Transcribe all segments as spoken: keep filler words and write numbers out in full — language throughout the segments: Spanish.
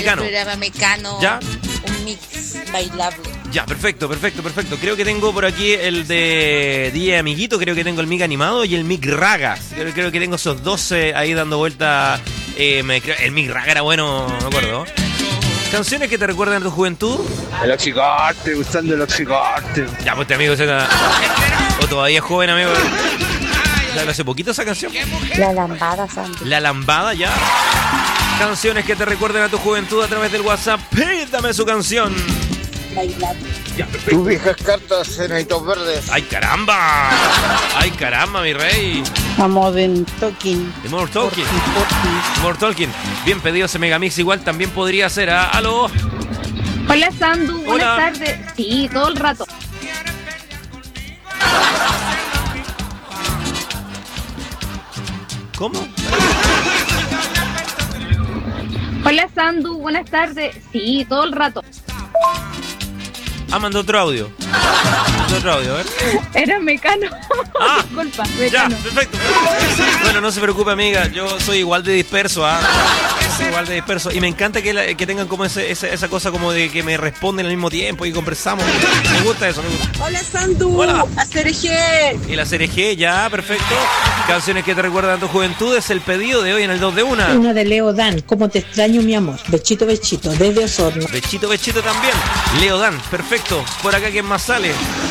Mecano. El programa Mecano. ¿Ya? Un mix bailable. Ya, perfecto, perfecto, perfecto. Creo que tengo por aquí el de D J Amiguito, creo que tengo el mic animado y el mic raga. Creo, creo que tengo esos doce ahí dando vuelta. Eh, me, el mic raga era bueno, no me acuerdo. ¿Canciones que te recuerdan a tu juventud? El Oxicarte, gustando el Oxicarte. Ya, pues este amigo se... O todavía es joven, amigo. ¿Sale hace poquito esa canción? La lambada, Sandy. La lambada, ya. Canciones que te recuerden a tu juventud a través del WhatsApp. Pídame su canción. Bailable. Ya, perfecto. Tus viejas cartas, enanitos verdes. ¡Ay, caramba! ¡Ay, caramba, mi rey! A Modern Talking. De More Talking. More Talking. Bien pedido ese Megamix. Igual también podría ser. ¿Ah? ¡Aló! Hola, Sandu. Buenas Hola. tardes. Sí, todo el rato. ¿Cómo? Hola, Sandu. Buenas tardes. Sí, todo el rato. Ah, mandó otro audio. Mandó otro audio, a ver. Era Mecano. Ah, Disculpa, Ya, Mecano. perfecto. Bueno, no se preocupe, amiga. Yo soy igual de disperso, ¿ah? Soy igual de disperso. Y me encanta que, la- que tengan como ese, ese- esa cosa como de que me responden al mismo tiempo y conversamos. Me gusta eso, me gusta. Hola, Sandu. Hola. A C R G. Y la C R G, ya, perfecto. Canciones que te recuerdan a tu juventud es el pedido de hoy en el dos de una. Una de Leo Dan, ¿cómo te extraño, mi amor? Bechito, bechito, desde Osorno. Bechito, bechito también. Leo Dan, perfecto. Por acá, ¿quién más sale?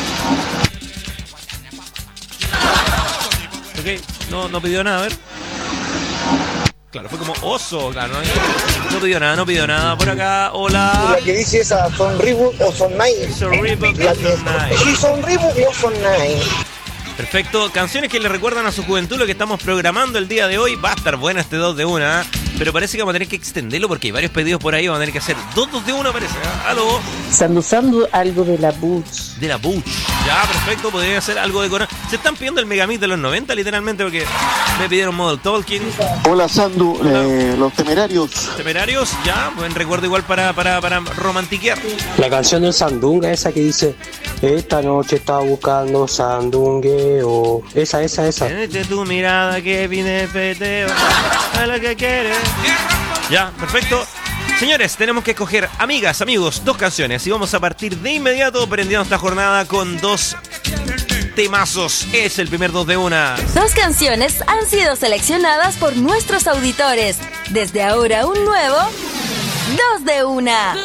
Ok, no, no pidió nada, a ver. Claro, fue como oso, claro. No, no pidió nada, no pidió nada. Por acá, hola. La que dice esa, ¿son Reboot o son Nine? Sorry, but La not nice. que, ¿sí son Reboot o son Nine? Perfecto, canciones que le recuerdan a su juventud lo que estamos programando el día de hoy. Va a estar buena este dos de una, ¿eh? Pero parece que vamos a tener que extenderlo porque hay varios pedidos por ahí. Vamos a tener que hacer dos dos de una, parece. ¿Eh? Aló, Sandu, Sandu, algo de la Butch. de la Butch. Ya, perfecto, podría ser algo de Corona. Se están pidiendo el Megamix de los noventa, literalmente, porque me pidieron Model Talking. Hola Sandu, eh, los temerarios. Temerarios, ya, buen recuerdo igual para, para, para romantiquear. La canción del Sandunga, esa que dice esta noche estaba buscando sandungueo. Esa, esa, esa. Tenete tu mirada que viene peteo a lo que quieres. Ya, perfecto. Señores, tenemos que escoger, amigas, amigos, dos canciones y vamos a partir de inmediato prendiendo esta jornada con dos temazos. Es el primer dos de una. Dos canciones han sido seleccionadas por nuestros auditores. Desde ahora un nuevo dos de una.